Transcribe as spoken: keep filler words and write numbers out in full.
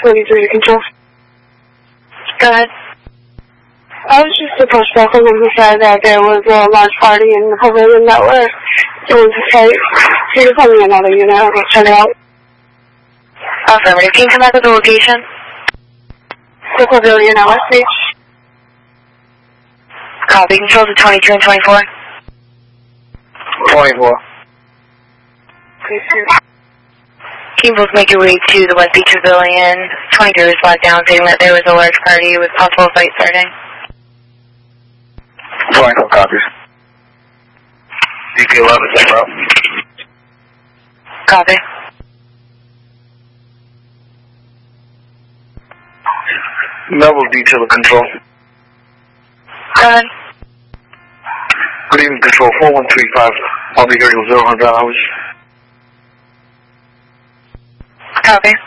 twenty-three to control. Go ahead. I was just approached by someone who said that there was a large party in the pavilion that was doing the fight. He was calling another unit. I was check it out. Affirmative. Can you come back with the location? The pavilion at West Beach. Copy. Control to twenty-two and twenty-four. twenty-four. Can you both make your way to the West Beach Pavilion? twenty-two was flagged down saying that there was a large party with possible fight starting. twenty-four copies. D P eleven, same route. Copy. Melville detail to control. Go ahead. Good evening, control four one three five. I'll be here till zero hundred hours. Copy.